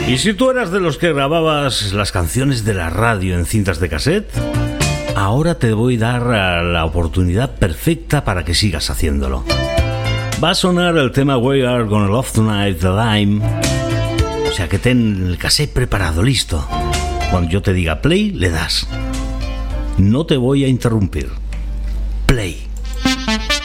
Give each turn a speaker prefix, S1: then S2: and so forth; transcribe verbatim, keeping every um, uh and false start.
S1: Y si tú eras de los que grababas las canciones de la radio en cintas de cassette, ahora te voy a dar la oportunidad perfecta para que sigas haciéndolo. Va a sonar el tema We Are Gonna Love Tonight, The Lime. O sea que ten el cassette preparado, listo. Cuando yo te diga play, le das. No te voy a interrumpir. Play.